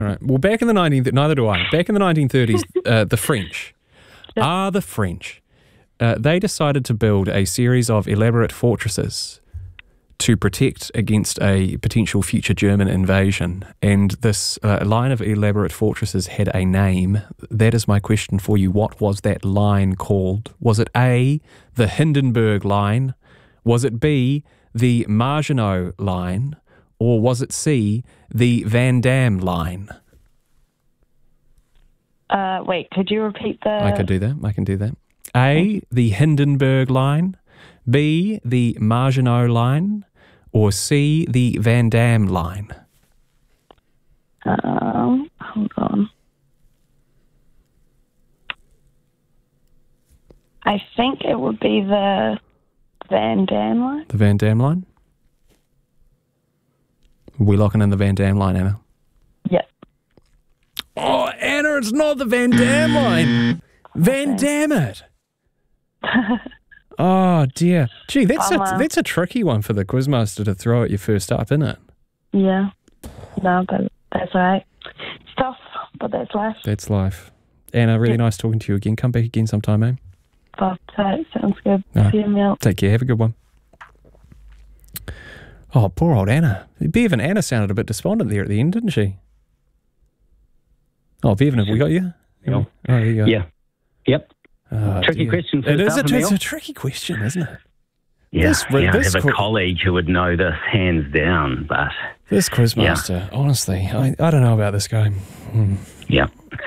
All right. Well, back in the 1930s, the French, they decided to build a series of elaborate fortresses to protect against a potential future German invasion. And this line of elaborate fortresses had a name. That is my question for you. What was that line called? Was it A, the Hindenburg Line? Was it B, the Maginot Line? Or was it C, the Van Dam Line? Wait, could you repeat the... I can do that. A, the Hindenburg Line. B, the Maginot Line. Or C, the Van Dam Line? Hold on. I think it would be the Van Dam Line. The Van Dam Line? We're locking in the Van Dam Line, Anna. Yep. Oh, Anna, it's not the Van Dam Line. Van Dam it. Oh, dear. Gee, that's a tricky one for the quizmaster to throw at you first up, isn't it? Yeah. No, but that's all right. It's tough, but that's life. That's life. Anna, really nice talking to you again. Come back again sometime, eh? But sounds good. See you, Mel. Take care. Have a good one. Oh, poor old Anna. Bevan, Anna sounded a bit despondent there at the end, didn't she? Oh, Bevan, have we got you? Yeah. Oh, there you go. Yeah. Yep. Tricky question. It's a tricky question, isn't it? Yeah, I have a colleague who would know this hands down, but... This quizmaster, honestly, I don't know about this guy. Yeah.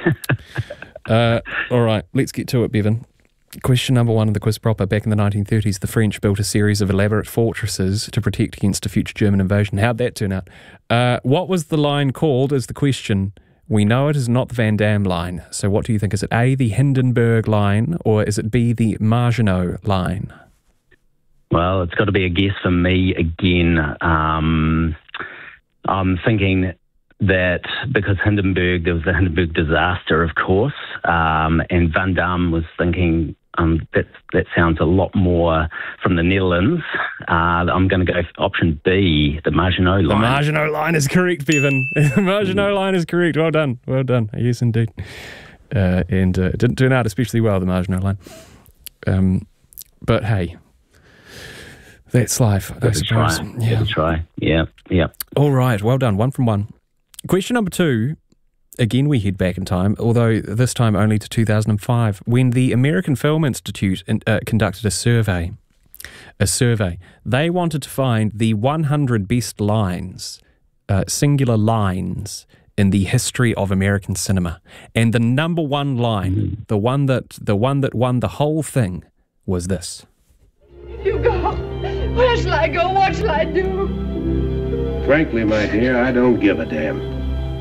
All right, let's get to it, Bevan. Question number one of the quiz proper. Back in the 1930s, the French built a series of elaborate fortresses to protect against a future German invasion. How'd that turn out? What was the line called is the question. We know it is not the Van Dam Line. So what do you think? Is it A, the Hindenburg Line, or is it B, the Maginot Line? Well, it's got to be a guess for me again. I'm thinking that because Hindenburg, there was the Hindenburg disaster, of course, and Van Dam was thinking that sounds a lot more from the Netherlands. I'm going to go for option B, the Maginot Line. The Maginot Line is correct, Bevan. The Maginot Line is correct. Well done. Well done. Yes, indeed. And it didn't turn out especially well, the Maginot Line. But hey, that's life, I suppose. Give it a try. Yeah. All right. Well done. 1 from 1. Question number 2. Again, we head back in time, although this time only to 2005, when the American Film Institute conducted a survey. They wanted to find the 100 best lines, singular lines, in the history of American cinema. And the number one line, the one that won the whole thing, was this. You go. Where shall I go? What shall I do? Frankly, my dear, I don't give a damn.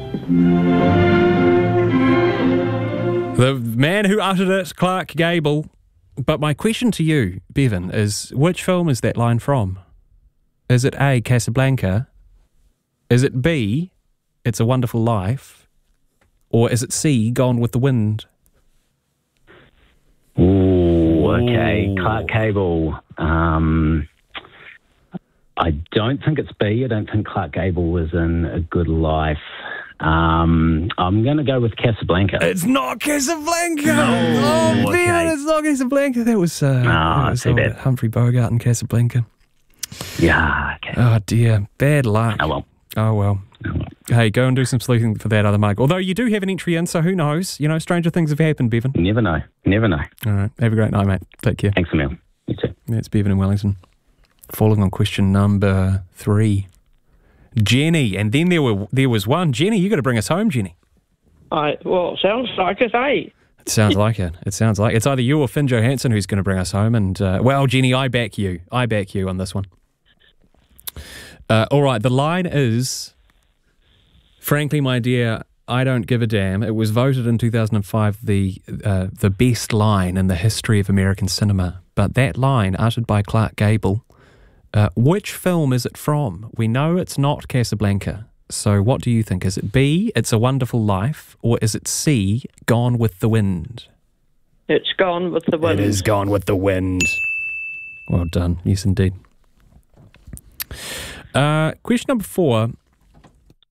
The man who uttered it, Clark Gable. But my question to you, Bevan, is which film is that line from? Is it A, Casablanca? Is it B, It's a Wonderful Life? Or is it C, Gone with the Wind? Ooh, okay. Clark Gable. I don't think it's B. I don't think Clark Gable was in A Good Life. I'm going to go with Casablanca. It's not Casablanca! No, man, it's not Casablanca. That was, Humphrey Bogart and Casablanca. Yeah, okay. Oh, dear. Bad luck. Oh, well. Hey, go and do some sleuthing for that other mug. Although you do have an entry in, so who knows? You know, stranger things have happened, Bevan. Never know. All right. Have a great night, mate. Take care. Thanks, Emil. You too. That's Bevan in Wellington. Falling on question number 3. Jenny, and then there was one. Jenny, you got to bring us home, Jenny. Well, sounds like it, eh? It sounds like it. It's either you or Finn Johansson who's going to bring us home. And well, Jenny, I back you. On this one. All right, the line is, frankly, my dear, I don't give a damn. It was voted in 2005 the best line in the history of American cinema. But that line, uttered by Clark Gable, which film is it from? We know it's not Casablanca. So what do you think? Is it B, It's a Wonderful Life, or is it C, Gone with the Wind? It's Gone with the Wind. It is Gone with the Wind. Well done. Yes, indeed. Question number 4.